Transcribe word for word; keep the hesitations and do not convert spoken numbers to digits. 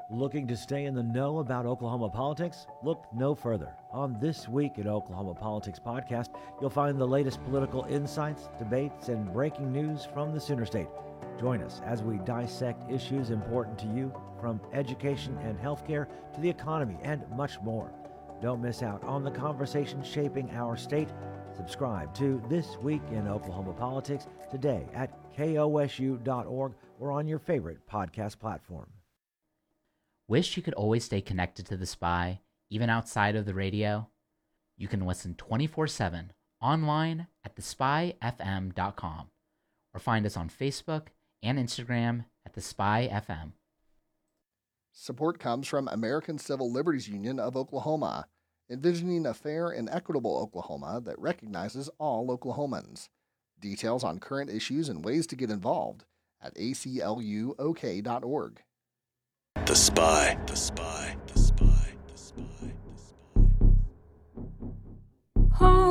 Looking to stay in the know about Oklahoma politics? Look no further. On This Week in Oklahoma Politics podcast, you'll find the latest political insights, debates, and breaking news from the Sooner State. Join us as we dissect issues important to you, from education and healthcare to the economy and much more. Don't miss out on the conversation shaping our state. Subscribe to This Week in Oklahoma Politics today at K O S U dot org or on your favorite podcast platform. Wish you could always stay connected to The Spy, even outside of the radio? You can listen twenty-four seven online at the spy f m dot com or find us on Facebook and Instagram at The Spy F M. Support comes from American Civil Liberties Union of Oklahoma, envisioning a fair and equitable Oklahoma that recognizes all Oklahomans. Details on current issues and ways to get involved at a c l u o k dot org. The Spy, The Spy, The Spy, The Spy, The Spy. Oh.